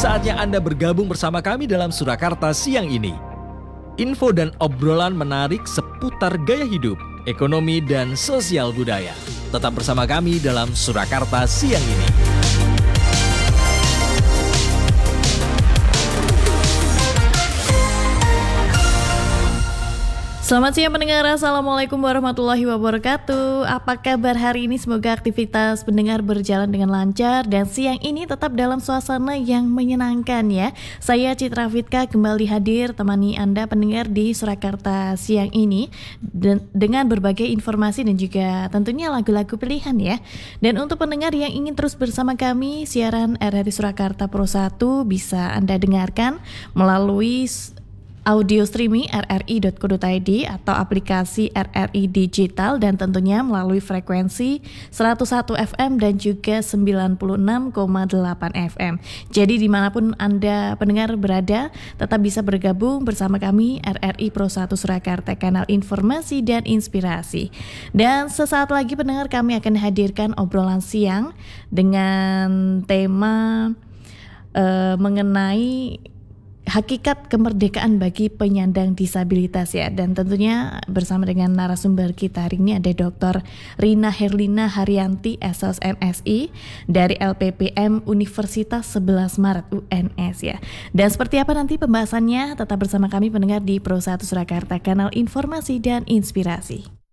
Saatnya Anda bergabung bersama kami dalam Surakarta siang ini. Info dan obrolan menarik seputar gaya hidup, ekonomi, dan sosial budaya. Tetap bersama kami dalam Surakarta siang ini. Selamat siang pendengar, Assalamualaikum warahmatullahi wabarakatuh. Apa kabar hari ini? Semoga aktivitas pendengar berjalan dengan lancar dan siang ini tetap dalam suasana yang menyenangkan ya. Saya Citra Fitka kembali hadir temani Anda pendengar di Surakarta siang ini dengan berbagai informasi dan juga tentunya lagu-lagu pilihan ya. Dan untuk pendengar yang ingin terus bersama kami, siaran RRI Surakarta Pro 1 bisa Anda dengarkan melalui audio streaming rri.co.id atau aplikasi RRI Digital dan tentunya melalui frekuensi 101 FM dan juga 96,8 FM. Jadi dimanapun Anda pendengar berada, tetap bisa bergabung bersama kami RRI Pro 1 Surakarta, kanal informasi dan inspirasi. Dan sesaat lagi pendengar kami akan hadirkan obrolan siang dengan tema mengenai hakikat kemerdekaan bagi penyandang disabilitas ya. Dan tentunya bersama dengan narasumber kita hari ini ada Dr. Rina Herlina Haryanti SSMSI dari LPPM Universitas 11 Maret UNS ya. Dan seperti apa nanti pembahasannya, tetap bersama kami pendengar di Pro 1 Surakarta, kanal informasi dan inspirasi.